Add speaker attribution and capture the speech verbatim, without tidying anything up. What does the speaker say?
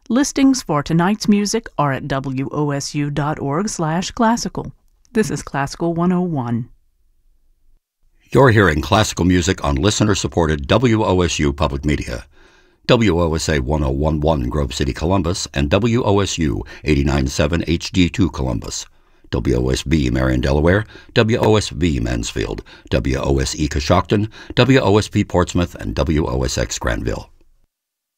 Speaker 1: Listings for tonight's music are at W O S U dot org slash classical. This is Classical one oh one.
Speaker 2: You're hearing classical music on listener-supported W O S U Public Media. W O S A one oh one point one Grove City, Columbus, and W O S U eighty-nine point seven H D two Columbus. W O S B Marion, Delaware, W O S V Mansfield, W O S E Coshocton, W O S P Portsmouth, and W O S X Granville.